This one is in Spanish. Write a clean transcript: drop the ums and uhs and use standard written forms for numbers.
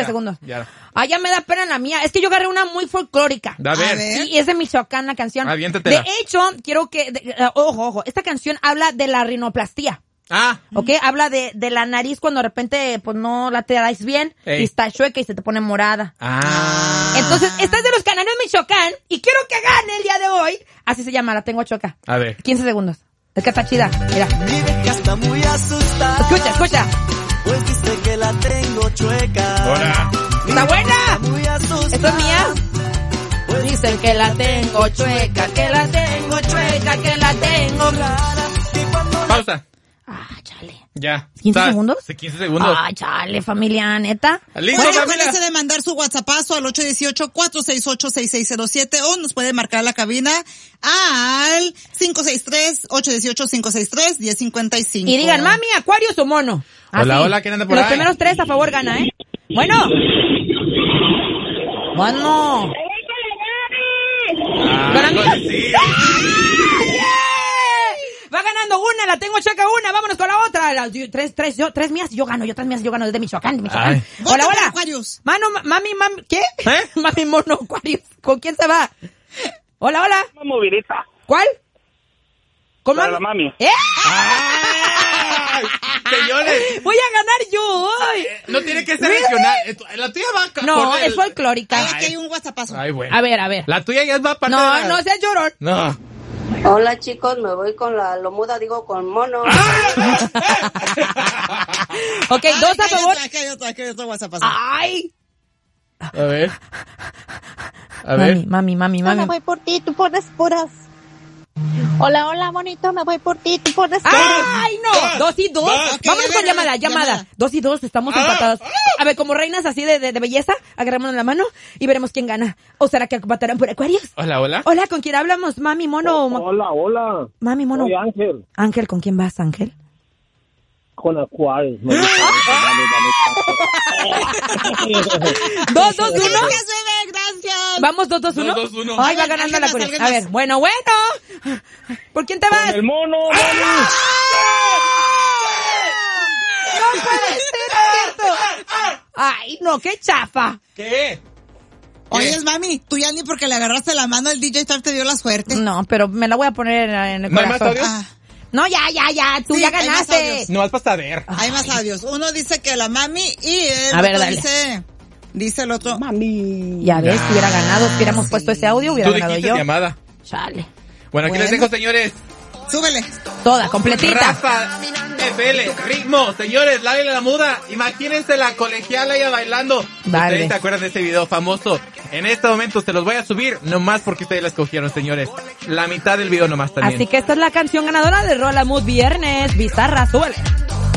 15 segundos. Ya. Ah, ya me da pena la mía. Es que yo agarré una muy folclórica. A ver. Y es de Michoacán la canción. Aviéntatela. De hecho, quiero que... ojo. Esta canción habla de la rinoplastia. ¿Ok? Habla de la nariz cuando de repente, pues no la te dais bien. Ey. Y está chueca y se te pone morada. Ah. Entonces, esta es de los canarios Michoacán. Y quiero que gane el día de hoy. Así se llama, la tengo chueca. A ver. 15 segundos. Es que está chida. Mira. Mire que está muy asustada. Escucha. Pues dice que la tengo chueca. Hola. ¡Está buena! Muy asustada. ¿Esto es mía? Dicen que la tengo chueca, que la tengo chueca, que la tengo clara. Pausa. Ah, chale. Ya. ¿15 segundos? Sí, 15 segundos. Ah, chale, familia, neta. Listo, Puede familia. acordarse de mandar su WhatsAppazo al 818-468-6607 o nos puede marcar la cabina al 563-818-563-1055. Y digan, mami, Aquarius o mono. Hola, Así. hola, ¿quién anda por Los ahí? primeros 3 a favor gana, ¿eh? Bueno. Ganando. Sí. Va ganando una, la tengo checa una, vámonos con la otra. Tres mías, yo gano, desde Michoacán, Ay. Hola, Vota por hola. Aquarius. Mami, ¿qué? Mami mono Aquarius. ¿Con quién se va? Hola. Movidita. ¿Cuál? ¿Con La mami. ¡Ay! Señores. Voy a ganar yo hoy. No tiene que ser regional. La tuya va No, con el- es folclórica. Ay, aquí hay un WhatsAppazo. Ay, bueno. A ver. La tuya ya va para No seas llorón. No. Hola chicos, me voy con la lomuda, digo con mono. Ok, 2 a favor. Aquí hay otro WhatsAppazo. Ay. A ver. A ver. Mami. Me voy por ti, tú pones puras. Hola, bonito, me voy por ti, tú pones puras. ¡Ay, no! 2 y 2. Ok, Vámonos a con ver, llamada. 2 y 2, estamos empatados. A ver, como reinas así de belleza, agarrémonos la mano y veremos quién gana. ¿O será que empatarán por Aquarius? Hola. Hola, ¿con quién hablamos? Mami, mono. Hola. Mami, mono. Soy Ángel. Ángel, ¿con quién vas, Ángel? Con Acuarios. 2-2-1. Gracias, bebé, gracias. Vamos 2-2-1. 2-2-1. Ay, va A ver, ganando la alguien Corea. más. A ver, bueno. ¿Por quién te vas? El mono. No puede ser cierto. Ay, no, qué chafa. ¿Qué? Oye, mami, tú ya ni porque le agarraste la mano al DJ Star te dio la suerte. No, pero me la voy a poner en el ¿No hay más corazón. audios? Ah, No, ya, tú Sí, ya hay más ganaste. audios. No, es para saber. hay más audios. Uno dice que la mami y el A ver, otro dale. dice el otro. Mami. Ya ves, si hubiera ganado, si hubiéramos puesto ese audio, hubiera Tú ganado dijiste yo. llamada. Chale. Bueno, aquí les Bueno. dejo, señores. Súbele. Toda, completita. Rafa, FL, ritmo, señores, lávenle la muda. Imagínense la colegiala ella bailando. Vale. ¿Ustedes se acuerdan de ese video famoso? En este momento se los voy a subir, nomás porque ustedes la escogieron, señores. La mitad del video nomás también. Así que esta es la canción ganadora de Rola Mood Viernes. Bizarra, súbele.